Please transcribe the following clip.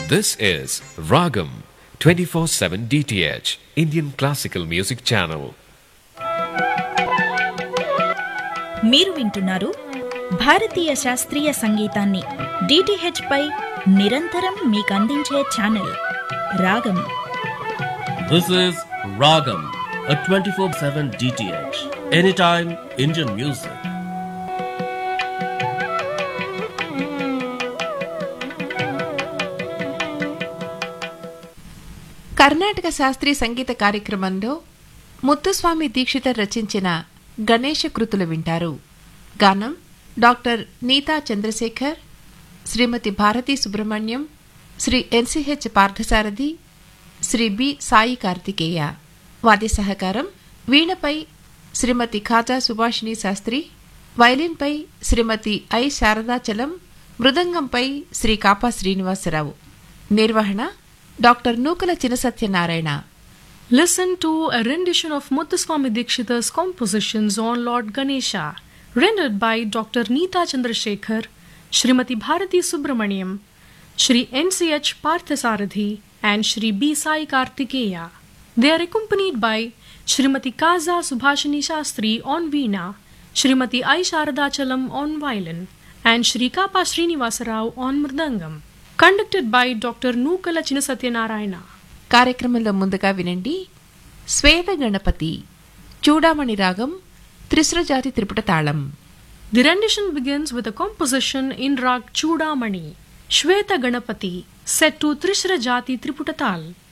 This is Ragam 24/7 DTH Indian Classical Music Channel. మీరు వింటున్నారు భారతీయ శాస్త్రీయ సంగీతాన్ని DTH పై నిరంతరం మీకందించే ఛానల్ రాగం. This is Ragam, a 24/7 DTH, anytime Indian music. Karnataka శాస్త్రీయ సంగీత కార్యక్రమంలో ముత్తుస్వామి దీక్షితర్ రచించిన గణేష కృతులు వింటారు. గానం డాక్టర్ నీతా చంద్రశేఖర్, శ్రీమతి భారతీ సుబ్రహ్మణ్యం, శ్రీ NCH పార్థసారథి, శ్రీ బి సాయి కార్తికేయ. వాద్య సహకారం వీణపై శ్రీమతి ఖాజా సుభాషిణి శాస్త్రి, వైలిన్పై శ్రీమతి ఐ శారదాచలం, మృదంగంపై శ్రీ కాపా శ్రీనివాసరావు. నిర్వహణ doctor Nukala Chinasatyanarayana. Listen to a rendition of Muthuswami Dikshitar's compositions on Lord Ganesha, rendered by Dr. Neeta Chandrasekhar, Srimati Bharati Subramaniam, Shri NCH Parthasarathi, and Shri B. Sai Kartikeya. They are accompanied by Srimati Kaza Subhashini Shastri on Veena, Srimati I. Sharadachalam on violin, and Shri Kapa Srinivasarao on mridangam. Conducted by Dr. Nukala Chinasatyanarayana. కార్యక్రమంలో ముందుగా వినండి శ్వేత గణపతి చూడామణి రాగం త్రిశ్రజాతి త్రిపుట తాళం. The rendition begins with a composition in Rag Chudamani, Shweta Ganapati, set to Trishra Jati Triputatal.